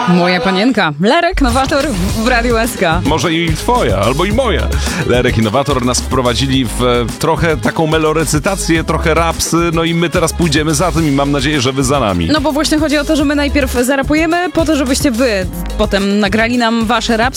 Moja panienka, Lerek, nowator w Radiu SK. Może i twoja, albo i moja. Lerek i Nowator nas wprowadzili w trochę taką melorecytację, trochę rapsy, no i my teraz pójdziemy za tym i mam nadzieję, że wy za nami. No bo właśnie chodzi o to, że my najpierw zarapujemy po to, żebyście wy potem nagrali nam wasze rapsy.